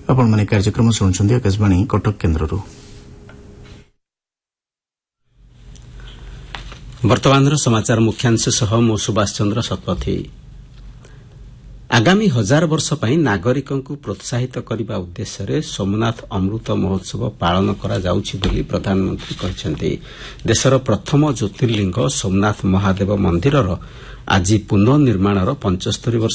ଆପଣମାନେ କାର୍ଯ୍ୟକ୍ରମ ଶୁଣୁଛନ୍ତି ଆକାଶବାଣୀ କଟକ କେନ୍ଦ୍ରରୁ। ବର୍ତ୍ତମାନର ସମାଚାର ମୁଖ୍ୟାଂଶ ସହ ମୁଁ ସୁଭାଷ ଚନ୍ଦ୍ର ଶତପଥୀ। ଆଗାମୀ 1000 ବର୍ଷ ପାଇଁ ନାଗରିକଙ୍କୁ ପ୍ରୋତ୍ସାହିତ କରିବା ଉଦ୍ଦେଶ୍ୟରେ ସୋମନାଥ ଅମୃତ ମହୋତ୍ସବ ପାଳନ କରାଯାଉଛି ବୋଲି ପ୍ରଧାନମନ୍ତ୍ରୀ କହିଛନ୍ତି। ଦେଶର ପ୍ରଥମ ଜ୍ୟୋତିର୍ଲିଙ୍ଗ ସୋମନାଥ ମହାଦେବ ମନ୍ଦିରର ଆଜି ପୁନଃନିର୍ମାଣର 75 ବର୍ଷ